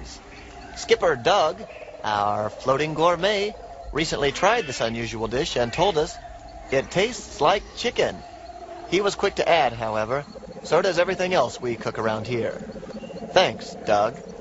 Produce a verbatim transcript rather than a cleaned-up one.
things. Skipper Doug, our floating gourmet, recently tried this unusual dish and told us it tastes like chicken. He was quick to add, however, so does everything else we cook around here. Thanks, Doug.